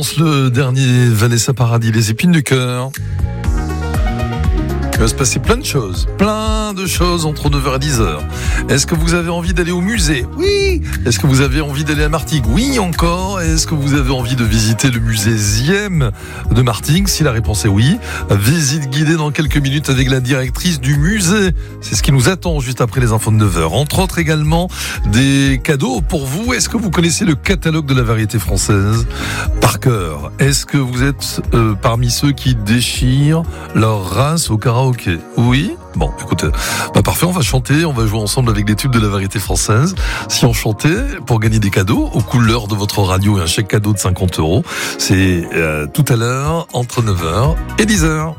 commence le dernier Vanessa Paradis, les épines du cœur. Il va se passer plein de choses entre 9h et 10h. Est-ce que vous avez envie d'aller au musée? Oui. Est-ce que vous avez envie d'aller à Martigues? Oui, encore. Est-ce que vous avez envie de visiter le musée Ziem de Martigues? Si la réponse est oui, visite guidée dans quelques minutes avec la directrice du musée. C'est ce qui nous attend juste après les infos de 9h. Entre autres également, des cadeaux pour vous. Est-ce que vous connaissez le catalogue de la variété française par cœur? Est-ce que vous êtes parmi ceux qui déchirent leur race au karaoké? Oui. Bon, écoutez, parfait, on va chanter, on va jouer ensemble avec des tubes de la variété française. Si on chantait, pour gagner des cadeaux aux couleurs de votre radio et un chèque cadeau de 50 €, c'est tout à l'heure, entre 9h et 10h.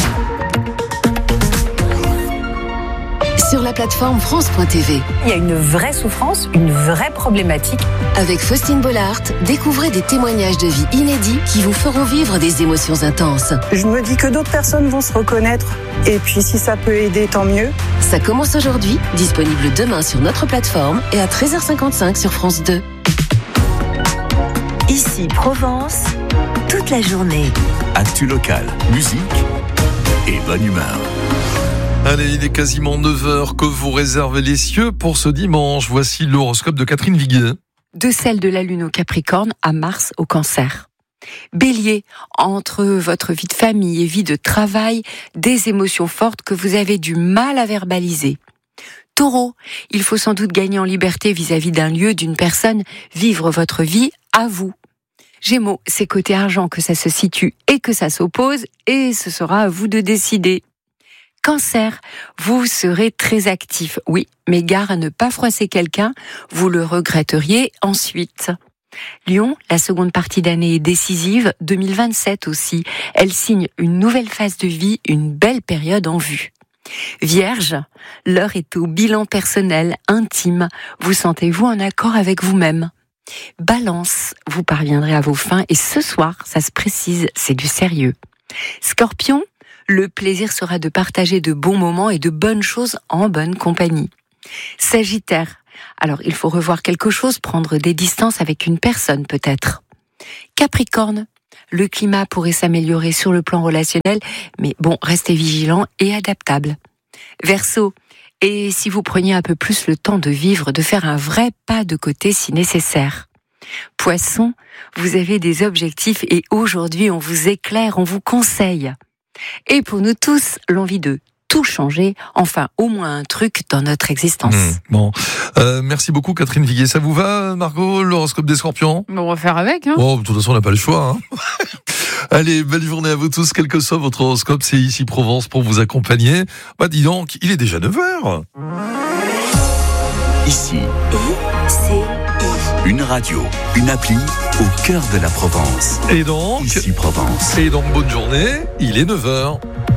Sur la plateforme France.tv. Il y a une vraie souffrance, une vraie problématique. Avec Faustine Bollard, découvrez des témoignages de vie inédits qui vous feront vivre des émotions intenses. Je me dis que d'autres personnes vont se reconnaître. Et puis si ça peut aider, tant mieux. Ça commence aujourd'hui, disponible demain sur notre plateforme et à 13h55 sur France 2. Ici Provence, toute la journée. Actu locale, musique et bonne humeur. Allez, il est quasiment 9h que vous réservez les cieux pour ce dimanche. Voici l'horoscope de Catherine Viguier. De celle de la Lune au Capricorne à Mars au Cancer. Bélier, entre votre vie de famille et vie de travail, des émotions fortes que vous avez du mal à verbaliser. Taureau, il faut sans doute gagner en liberté vis-à-vis d'un lieu, d'une personne, vivre votre vie à vous. Gémeaux, c'est côté argent que ça se situe et que ça s'oppose, et ce sera à vous de décider. Cancer, vous serez très actif, oui, mais gare à ne pas froisser quelqu'un, vous le regretteriez ensuite. Lion, la seconde partie d'année est décisive, 2027 aussi. Elle signe une nouvelle phase de vie, une belle période en vue. Vierge, l'heure est au bilan personnel, intime. Vous sentez-vous en accord avec vous-même? Balance, vous parviendrez à vos fins et ce soir, ça se précise, c'est du sérieux. Scorpion, le plaisir sera de partager de bons moments et de bonnes choses en bonne compagnie. Sagittaire, alors il faut revoir quelque chose, prendre des distances avec une personne peut-être. Capricorne, le climat pourrait s'améliorer sur le plan relationnel, mais bon, restez vigilant et adaptable. Verseau, et si vous preniez un peu plus le temps de vivre, de faire un vrai pas de côté si nécessaire. Poisson, vous avez des objectifs et aujourd'hui on vous éclaire, on vous conseille. Et pour nous tous, l'envie de tout changer, enfin au moins un truc dans notre existence. Bon, merci beaucoup Catherine Viguier. Ça vous va, Margot, l'horoscope des Scorpions? On va faire avec. Hein. Oh, de toute façon, on n'a pas le choix. Hein. Allez, belle journée à vous tous. Quel que soit votre horoscope, c'est ici Provence pour vous accompagner. Dis donc, il est déjà 9h. Ici, une radio, une appli au cœur de la Provence. Et donc, ici Provence. Et donc, bonne journée, il est 9h.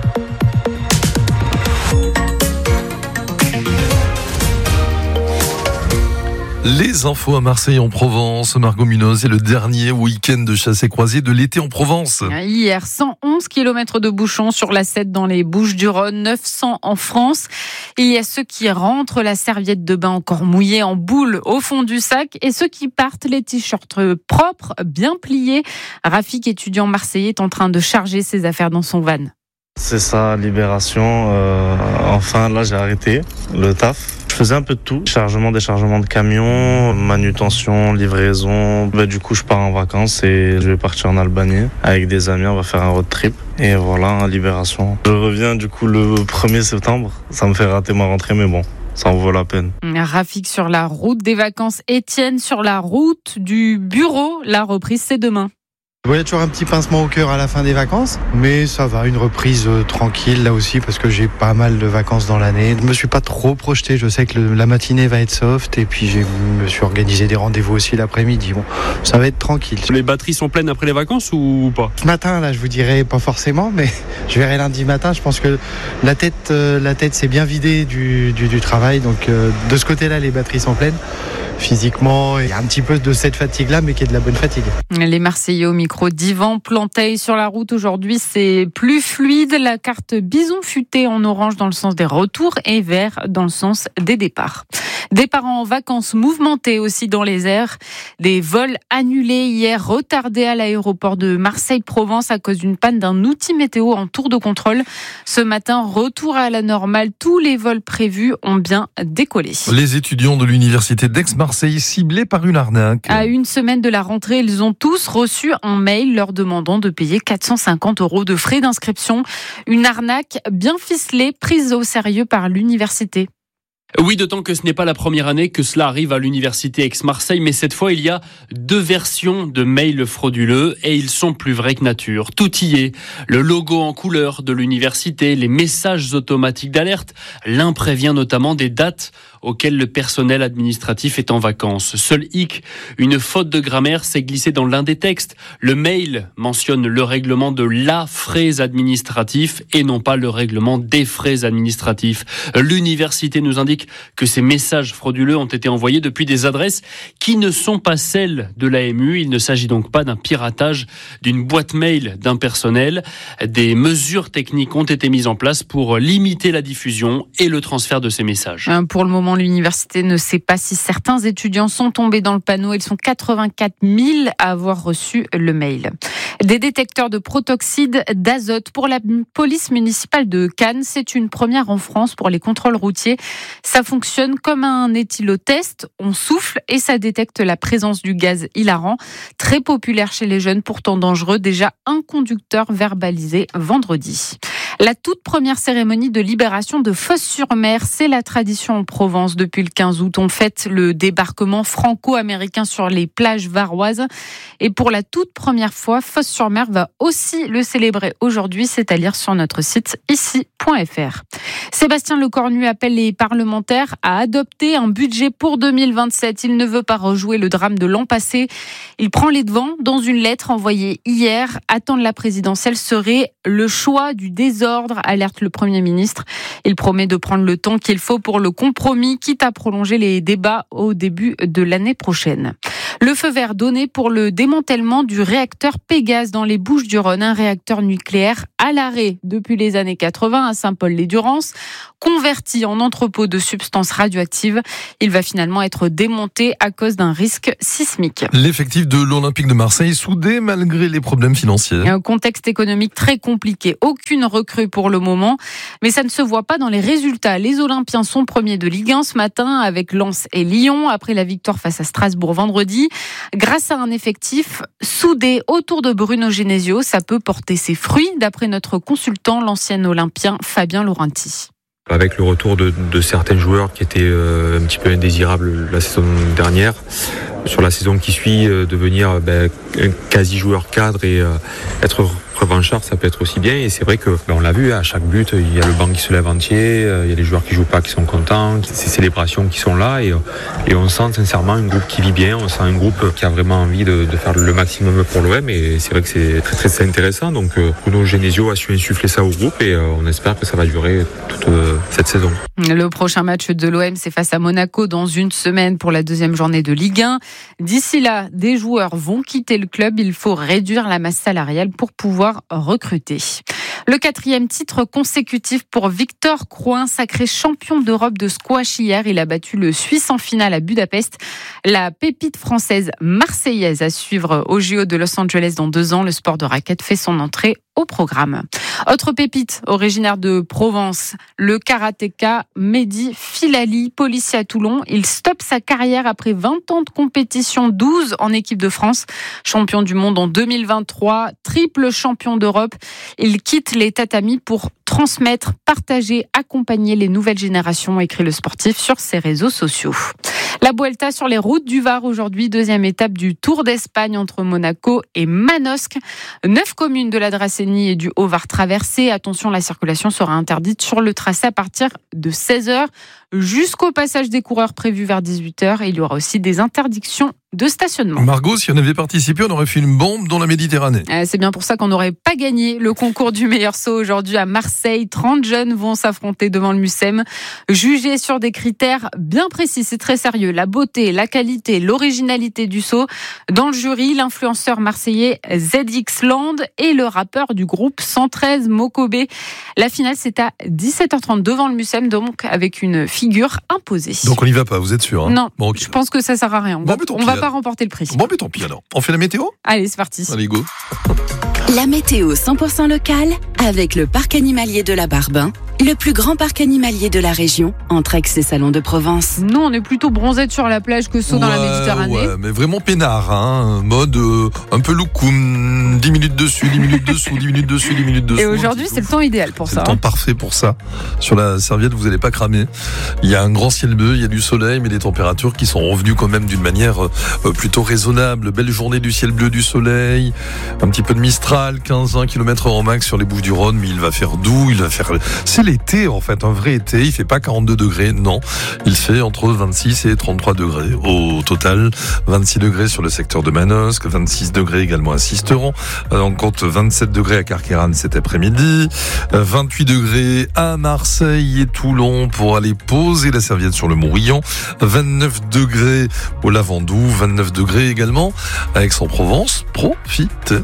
Les infos à Marseille en Provence, Margot Munoz, c'est le dernier week-end de chasse et croisée de l'été en Provence. Hier, 111 km de bouchons sur la 7 dans les Bouches-du-Rhône, 900 en France. Il y a ceux qui rentrent la serviette de bain encore mouillée en boule au fond du sac et ceux qui partent les t-shirts propres, bien pliés. Rafik, étudiant marseillais, est en train de charger ses affaires dans son van. C'est ça, libération. Enfin, là, j'ai arrêté le taf. Je faisais un peu de tout. Chargement, déchargement de camions, manutention, livraison. Du coup, je pars en vacances et je vais partir en Albanie avec des amis. On va faire un road trip. Et voilà, libération. Je reviens du coup le 1er septembre. Ça me fait rater ma rentrée, mais bon. Ça en vaut la peine. Rafik sur la route des vacances. Étienne sur la route du bureau. La reprise, c'est demain. Il y a toujours un petit pincement au cœur à la fin des vacances, mais ça va, une reprise tranquille là aussi parce que j'ai pas mal de vacances dans l'année. Je me suis pas trop projeté, je sais que la matinée va être soft et puis je me suis organisé des rendez-vous aussi l'après-midi. Bon, ça va être tranquille. Les batteries sont pleines après les vacances ou pas? Ce matin, là, je vous dirais pas forcément, mais je verrai lundi matin. Je pense que la tête s'est bien vidée du travail, donc de ce côté-là, les batteries sont pleines. Physiquement, il y a un petit peu de cette fatigue-là, mais qui est de la bonne fatigue. Les Marseillais au micro d'Yvan Planteil sur la route. Aujourd'hui, c'est plus fluide. La carte bison futé en orange dans le sens des retours et vert dans le sens des départs. Départ en vacances mouvementés aussi dans les airs. Des vols annulés hier, retardés à l'aéroport de Marseille-Provence à cause d'une panne d'un outil météo en tour de contrôle. Ce matin, retour à la normale. Tous les vols prévus ont bien décollé. Les étudiants de l'université d'Aix-Marseille ciblés par une arnaque. À une semaine de la rentrée, ils ont tous reçu un mail leur demandant de payer 450 € de frais d'inscription. Une arnaque bien ficelée, prise au sérieux par l'université. Oui, d'autant que ce n'est pas la première année que cela arrive à l'université Aix-Marseille, mais cette fois, il y a 2 versions de mails frauduleux et ils sont plus vrais que nature. Tout y est. Le logo en couleur de l'université, les messages automatiques d'alerte. L'un prévient notamment des dates auxquelles le personnel administratif est en vacances. Seul hic, une faute de grammaire s'est glissée dans l'un des textes. Le mail mentionne le règlement de la frais administratif et non pas le règlement des frais administratifs. L'université nous indique que ces messages frauduleux ont été envoyés depuis des adresses qui ne sont pas celles de l'AMU. Il ne s'agit donc pas d'un piratage d'une boîte mail d'un personnel. Des mesures techniques ont été mises en place pour limiter la diffusion et le transfert de ces messages. Pour le moment, l'université ne sait pas si certains étudiants sont tombés dans le panneau. Ils sont 84 000 à avoir reçu le mail. Des détecteurs de protoxyde d'azote pour la police municipale de Cannes. C'est une première en France pour les contrôles routiers. Ça fonctionne comme un éthylotest. On souffle et ça détecte la présence du gaz hilarant. Très populaire chez les jeunes, pourtant dangereux. Déjà un conducteur verbalisé vendredi. La toute première cérémonie de libération de Fos-sur-Mer, c'est la tradition en Provence. Depuis le 15 août, on fête le débarquement franco-américain sur les plages varoises. Et pour la toute première fois, Fos-sur-Mer va aussi le célébrer aujourd'hui, c'est à lire sur notre site ici.fr. Sébastien Lecornu appelle les parlementaires à adopter un budget pour 2027. Il ne veut pas rejouer le drame de l'an passé. Il prend les devants dans une lettre envoyée hier. Attendre la présidentielle serait le choix du désordre, alerte le Premier ministre. Il promet de prendre le temps qu'il faut pour le compromis, quitte à prolonger les débats au début de l'année prochaine. Le feu vert donné pour le démantèlement du réacteur Pégase dans les Bouches-du-Rhône, un réacteur nucléaire à l'arrêt depuis les années 80 à Saint-Paul-les-Durances, converti en entrepôt de substances radioactives. Il va finalement être démonté à cause d'un risque sismique. L'effectif de l'Olympique de Marseille soudé malgré les problèmes financiers. Un contexte économique très compliqué, aucune recrue pour le moment, mais ça ne se voit pas dans les résultats. Les Olympiens sont premiers de Ligue 1 ce matin avec Lens et Lyon après la victoire face à Strasbourg vendredi. Grâce à un effectif soudé autour de Bruno Genesio, ça peut porter ses fruits, d'après notre consultant, l'ancien Olympien Fabien Laurenti. Avec le retour de certains joueurs qui étaient un petit peu indésirables la saison dernière, sur la saison qui suit, devenir un quasi-joueur cadre et être revanchard, ça peut être aussi bien. Et c'est vrai que on l'a vu, à chaque but, il y a le banc qui se lève entier, il y a les joueurs qui jouent pas qui sont contents, ces célébrations qui sont là et on sent sincèrement un groupe qui vit bien, on sent un groupe qui a vraiment envie de faire le maximum pour l'OM et c'est vrai que c'est très très intéressant. Donc Bruno Genesio a su insuffler ça au groupe et on espère que ça va durer toute cette saison. Le prochain match de l'OM, c'est face à Monaco dans une semaine pour la 2e journée de Ligue 1. D'ici là, des joueurs vont quitter le club. Il faut réduire la masse salariale pour pouvoir recruter. Le 4e titre consécutif pour Victor Crouin, sacré champion d'Europe de squash hier. Il a battu le Suisse en finale à Budapest. La pépite française marseillaise à suivre au JO de Los Angeles dans 2 ans. Le sport de raquette fait son entrée au programme. Autre pépite originaire de Provence, le karatéka Mehdi Filali, policier à Toulon. Il stoppe sa carrière après 20 ans de compétition, 12 en équipe de France. Champion du monde en 2023, triple champion d'Europe. Il quitte les tatamis pour transmettre, partager, accompagner les nouvelles générations, écrit le sportif sur ses réseaux sociaux. La Vuelta sur les routes du Var aujourd'hui, 2e étape du Tour d'Espagne entre Monaco et Manosque. 9 communes de la Dracénie et du Haut-Var traversées. Attention, la circulation sera interdite sur le tracé à partir de 16h jusqu'au passage des coureurs prévu vers 18h. Et il y aura aussi des interdictions de stationnement. Margot, si on avait participé, on aurait fait une bombe dans la Méditerranée. C'est bien pour ça qu'on n'aurait pas gagné le concours du meilleur saut aujourd'hui à Marseille. 30 jeunes vont s'affronter devant le Mucem, jugés sur des critères bien précis. C'est très sérieux. La beauté, la qualité, l'originalité du saut. Dans le jury, l'influenceur marseillais ZX Land et le rappeur du groupe 113 Mokobé. La finale, c'est à 17h30 devant le Mucem, donc avec une figure imposée. Donc on n'y va pas, vous êtes sûr, hein? Non, bon, okay. Je pense que ça sert à rien. On va pas remporter le prix. Bon, mais tant pis alors. On fait la météo ? Allez, c'est parti. Allez, go. La météo 100% locale avec le parc animalier de la Barbin, le plus grand parc animalier de la région, entre Aix et Salon de Provence. Nous, on est plutôt bronzette sur la plage que saut dans la Méditerranée. Ouais, mais vraiment peinard, hein. Mode un peu loukoum, 10 minutes dessus, 10 minutes dessous, 10 minutes dessus, 10 minutes dessous. Et aujourd'hui, c'est le temps idéal pour ça. C'est le temps parfait pour ça. Sur la serviette, vous n'allez pas cramer. Il y a un grand ciel bleu, il y a du soleil, mais des températures qui sont revenues quand même d'une manière plutôt raisonnable. Belle journée du ciel bleu, du soleil, un petit peu de Mistral, 15-20 km en max sur les Bouches-du-Rhône, mais il va faire doux, c'est l'été en fait, un vrai été. Il fait pas 42 degrés, non. Il fait entre 26 et 33 degrés. Au total, 26 degrés sur le secteur de Manosque, 26 degrés également à Sisteron. On compte 27 degrés à Carqueiranne cet après-midi, 28 degrés à Marseille et Toulon pour aller poser la serviette sur le Morillon, 29 degrés au Lavandou, 29 degrés également à Aix-en-Provence. Profitez.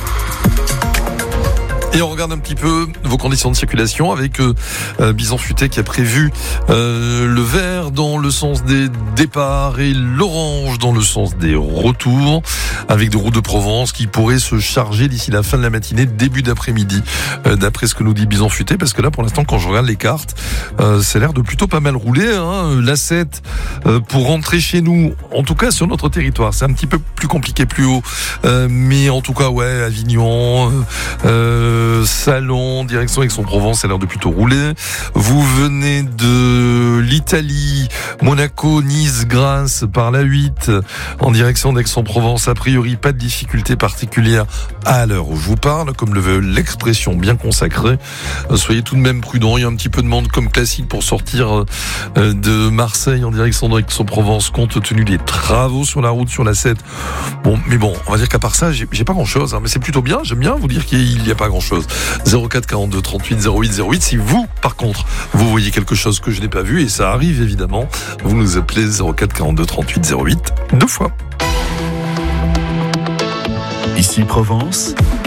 Et on regarde un petit peu vos conditions de circulation avec Bison Futé qui a prévu le vert dans le sens des départs et l'orange dans le sens des retours, avec des routes de Provence qui pourraient se charger d'ici la fin de la matinée, début d'après-midi, d'après ce que nous dit Bison Futé, parce que là pour l'instant quand je regarde les cartes, ça a l'air de plutôt pas mal rouler, hein. L'A7 pour rentrer chez nous, en tout cas sur notre territoire, c'est un petit peu plus compliqué plus haut, mais en tout cas ouais, Avignon, Salon, direction Aix-en-Provence, ça a l'air de plutôt rouler. Vous venez de l'Italie, Monaco, Nice, Grasse, par la 8, en direction d'Aix-en-Provence. A priori, pas de difficulté particulière à l'heure où je vous parle, comme le veut l'expression bien consacrée. Soyez tout de même prudents. Il y a un petit peu de monde comme classique pour sortir de Marseille en direction d'Aix-en-Provence, compte tenu des travaux sur la route, sur la 7. Bon, mais bon, on va dire qu'à part ça, j'ai pas grand chose, hein, mais c'est plutôt bien. J'aime bien vous dire qu'il n'y a pas grand chose. 04 42 38 08 08. Si vous, par contre, vous voyez quelque chose que je n'ai pas vu, et ça arrive évidemment, vous nous appelez 04 42 38 08 2 fois. Ici Provence,